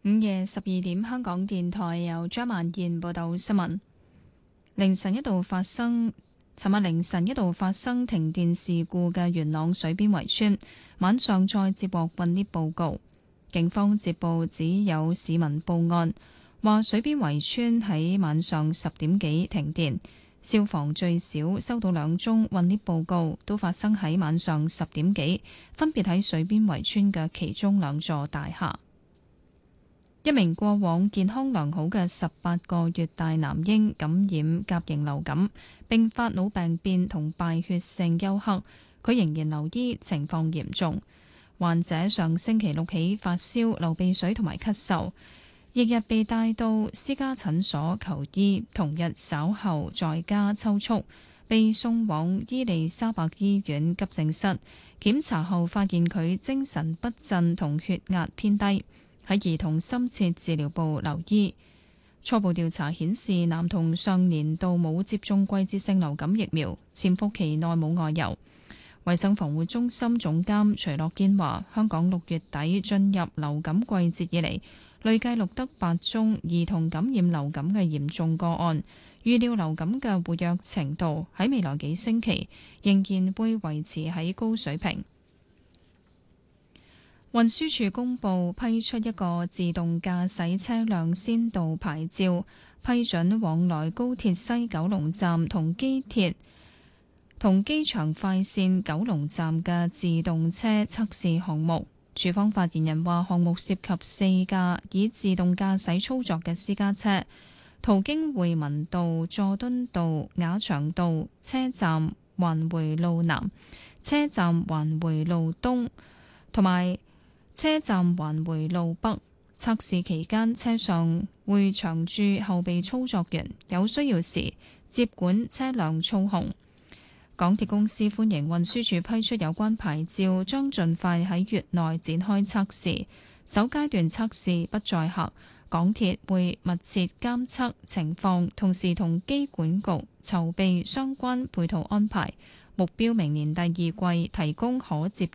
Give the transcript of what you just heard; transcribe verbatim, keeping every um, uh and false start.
午夜十二點，香港電台由張曼燕報道新聞。凌晨一度發生，尋日凌晨一度發生停電事故嘅元朗水邊圍村，晚上再接獲困 𨋢 報告。警方接報指有市民報案，話水邊圍村喺晚上十點幾停電。消防最少收到兩宗困 𨋢 報告，都發生喺晚上十點幾，分別喺水邊圍村嘅其中兩座大廈。一名過往健康良好嘅十八個月大男嬰感染甲型流感，並發腦病變同敗血性休克，佢仍然留醫，情況嚴重。患者上星期六起發燒、流鼻水同埋咳嗽，翌日被帶到私家診所求醫，同日稍後在家抽搐，被送往伊利沙伯醫院急症室檢查後，發現佢精神不振同血壓偏低，喺兒童深切治療部留醫。初步調查顯示，男童上年度冇接種季節性流感疫苗，潛伏期內冇外遊。衛生防護中心總監徐樂堅話，香港六月底進入流感季節以嚟，累計錄得八宗兒童感染流感嘅嚴重個案，預料流感嘅活躍程度喺未來幾星期仍然會維持喺高水平。運輸署公布批出一個自動駕駛車輛先導牌照，批准往來高鐵西九龍站同機鐵同機場快線九龍站嘅自動車測試項目。署方發言人話，項目涉及四架以自動駕駛操作嘅私家車，途經匯民道、佐敦道、雅翔道、車站環回路南、車站環回路東同埋車站環回路北。測試期間，車上會長駐後備操作員，有需要時接管車輛操控。港鐵公司歡迎運輸署批出有關牌照，將盡快喺月內展開測試。首階段測試不載客，港鐵會密切監測情況，同時同機管局籌備相關配套安排。目標明年第二季提供可接